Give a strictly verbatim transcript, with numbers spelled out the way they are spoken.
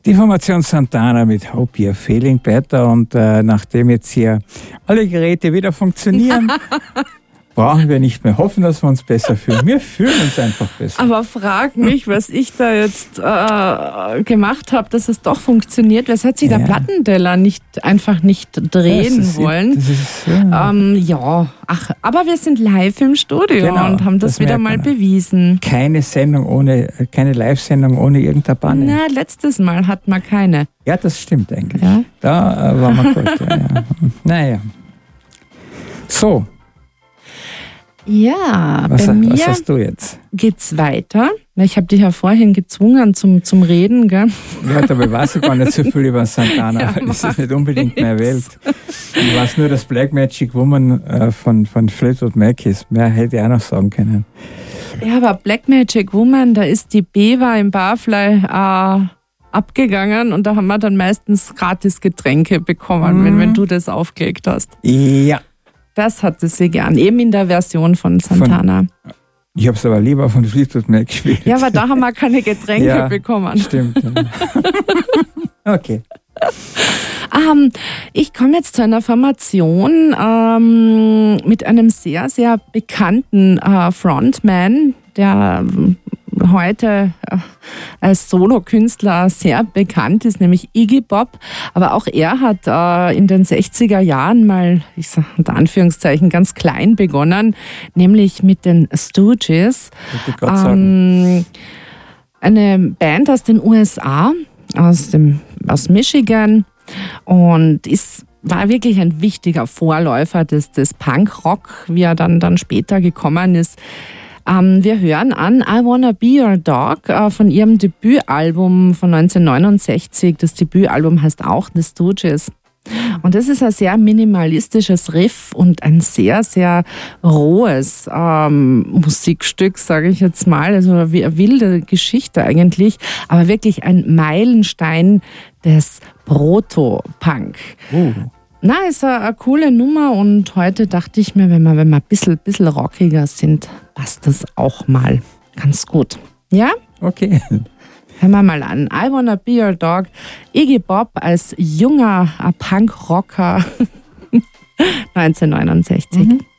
Die Formation Santana mit Hope You're Feeling Better. Und äh, nachdem jetzt hier alle Geräte wieder funktionieren, brauchen wir nicht mehr hoffen, dass wir uns besser fühlen. Wir fühlen uns einfach besser. Aber frag mich, was ich da jetzt äh, gemacht habe, dass es doch funktioniert. Was hat sich ja. der Plattenteller nicht einfach nicht drehen das ist, wollen? Das ist, ja. Ähm, ja, ach, aber wir sind live im Studio genau, und haben das, das wieder mal bewiesen. Keine Sendung ohne, keine Live-Sendung ohne irgendeine Panne. Na, letztes Mal hatten wir keine. Ja, das stimmt eigentlich. Ja? Da äh, waren wir gut. ja, ja. Naja. So. Ja, was, bei mir was hast du jetzt? Geht's weiter. Ich habe dich ja vorhin gezwungen zum, zum Reden, gell? Ja, dabei weiß ich gar nicht so viel über Santana, ja, weil das ist nicht unbedingt meine Welt. Ich weiß nur, dass Black Magic Woman äh, von, von Fleetwood Mac ist. Mehr hätte ich auch noch sagen können. Ja, aber Black Magic Woman, da ist die Beva im Barfly äh, abgegangen und da haben wir dann meistens gratis Getränke bekommen, mhm. wenn, wenn du das aufgelegt hast. Ja. Das hatte sie gern, eben in der Version von Santana. Von, ich habe es aber lieber von Fleetwood Mac gespielt. Ja, aber da haben wir keine Getränke ja, bekommen. Stimmt. Ja. Okay. Ähm, ich komme jetzt zu einer Formation ähm, mit einem sehr, sehr bekannten äh, Frontman, der ähm, heute äh, als Solokünstler sehr bekannt ist, nämlich Iggy Pop. Aber auch er hat äh, in den sechziger Jahren mal, ich sage unter Anführungszeichen, ganz klein begonnen, nämlich mit den Stooges. Ich gerade sagen. Ähm, eine Band aus den U S A, aus, dem, aus Michigan, und ist war wirklich ein wichtiger Vorläufer des, des Punk-Rock, wie er dann, dann später gekommen ist. Ähm, wir hören an I Wanna Be Your Dog äh, von ihrem Debütalbum von neunzehnhundertneunundsechzig. Das Debütalbum heißt auch The Stooges. Und das ist ein sehr minimalistisches Riff und ein sehr, sehr rohes ähm, Musikstück, sage ich jetzt mal. Also eine wilde Geschichte eigentlich, aber wirklich ein Meilenstein des Proto-Punk. Uh. Na, ist eine, eine coole Nummer und heute dachte ich mir, wenn wir, wenn wir ein bisschen, bisschen rockiger sind, passt das auch mal ganz gut. Ja? Okay. Hören wir mal an. I Wanna Be Your Dog. Iggy Pop als junger Punk-Rocker neunzehnhundertneunundsechzig. Mhm.